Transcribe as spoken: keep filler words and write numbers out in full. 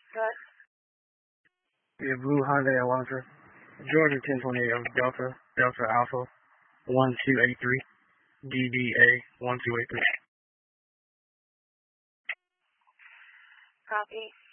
What? Yeah, Blue Hyundai Elantra. Georgia ten twenty-eight of Delta, Delta Alpha, one two eight three, D D A one two eight three. Copy.